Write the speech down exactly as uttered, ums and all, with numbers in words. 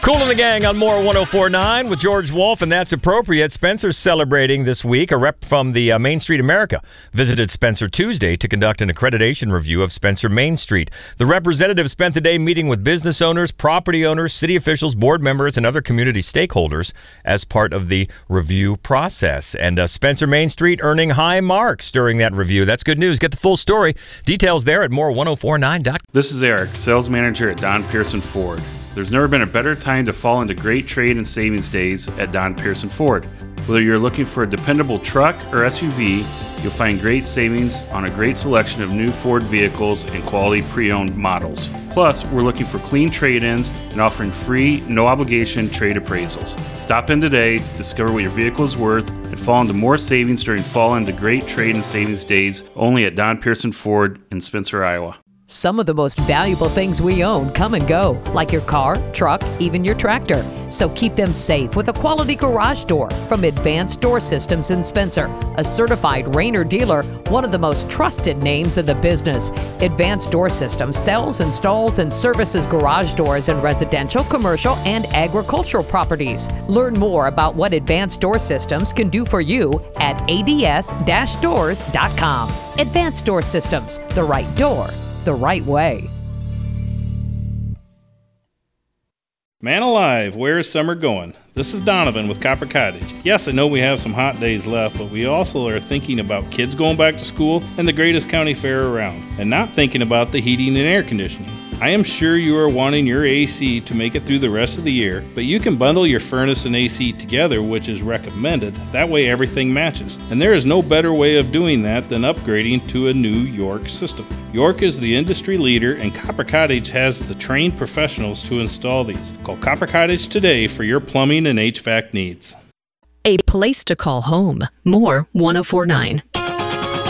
Cool and the Gang on More one oh four point nine with George Wolf, and that's appropriate. Spencer's celebrating this week. A rep from the uh, Main Street America visited Spencer Tuesday to conduct an accreditation review of Spencer Main Street. The representative spent the day meeting with business owners, property owners, city officials, board members, and other community stakeholders as part of the review process. And uh, Spencer Main Street earning high marks during that review. That's good news. Get the full story. Details there at more ten forty-nine dot com. This is Eric, sales manager at Don Pearson Ford. There's never been a better time to fall into great trade and savings days at Don Pearson Ford. Whether you're looking for a dependable truck or S U V, you'll find great savings on a great selection of new Ford vehicles and quality pre-owned models. Plus, we're looking for clean trade-ins and offering free, no-obligation trade appraisals. Stop in today, discover what your vehicle is worth, and fall into more savings during fall into great trade and savings days only at Don Pearson Ford in Spencer, Iowa. Some of the most valuable things we own come and go, like your car, truck, even your tractor. So keep them safe with a quality garage door from Advanced Door Systems in Spencer, a certified Rainer dealer, one of the most trusted names in the business. Advanced Door Systems sells, installs, and services garage doors in residential, commercial, and agricultural properties. Learn more about what Advanced Door Systems can do for you at A D S dash doors dot com. Advanced Door Systems, the right door, the right way. Man alive, where is summer going? This is Donovan with Copper Cottage. Yes, I know we have some hot days left, but we also are thinking about kids going back to school and the greatest county fair around, and not thinking about the heating and air conditioning. I am sure you are wanting your A C to make it through the rest of the year, but you can bundle your furnace and A C together, which is recommended. That way everything matches. And there is no better way of doing that than upgrading to a new York system. York is the industry leader, and Copper Cottage has the trained professionals to install these. Call Copper Cottage today for your plumbing and H V A C needs. A place to call home. More ten forty-nine.